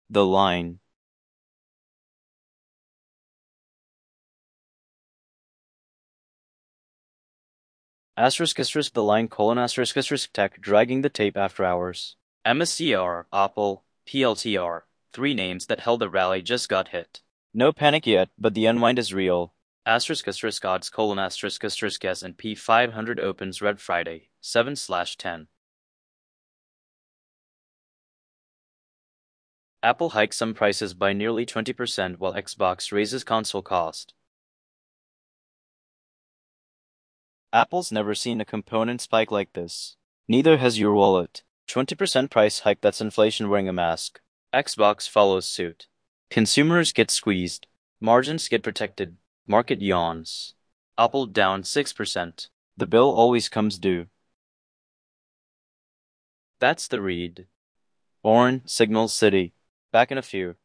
The line. Asterisk asterisk the line colon asterisk asterisk tech dragging the tape after hours. MSCR, Apple, PLTR. Three names that held the rally just got hit. No panic yet, but the unwind is real. Asterisk asterisk odds colon asterisk asterisk S&P 500 opens red Friday, 7/10. Apple hikes some prices by nearly 20% while Xbox raises console cost. Apple's never seen a component spike like this. Neither has your wallet. 20% price hike, that's inflation wearing a mask. Xbox follows suit. Consumers get squeezed. Margins get protected. Market yawns. Apple down 6%. The bill always comes due. That's the read. Signal City. Back in a few.